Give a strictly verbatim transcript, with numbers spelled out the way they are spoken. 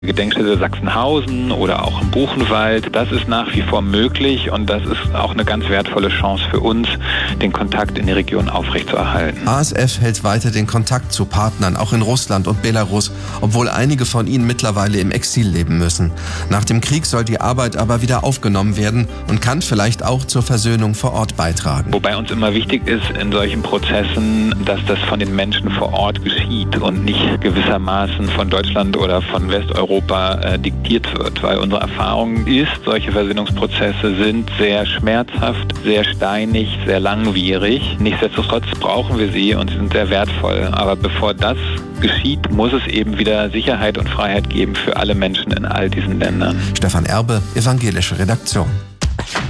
Gedenkstätte Sachsenhausen oder auch im Buchenwald, das ist nach wie vor möglich und das ist auch eine ganz wertvolle Chance für uns, den Kontakt in die Region aufrechtzuerhalten. A S F hält weiter den Kontakt zu Partnern, auch in Russland und Belarus, obwohl einige von ihnen mittlerweile im Exil leben müssen. Nach dem Krieg soll die Arbeit aber wieder aufgenommen werden und kann vielleicht auch zur Versöhnung vor Ort beitragen. Wobei uns immer wichtig ist in solchen Prozessen, dass das von den Menschen vor Ort geschieht und nicht gewissermaßen von Deutschland oder von Westeuropa Europa äh, diktiert wird, weil unsere Erfahrung ist, solche Versöhnungsprozesse sind sehr schmerzhaft, sehr steinig, sehr langwierig. Nichtsdestotrotz brauchen wir sie und sie sind sehr wertvoll. Aber bevor das geschieht, muss es eben wieder Sicherheit und Freiheit geben für alle Menschen in all diesen Ländern. Stefan Erbe, Evangelische Redaktion.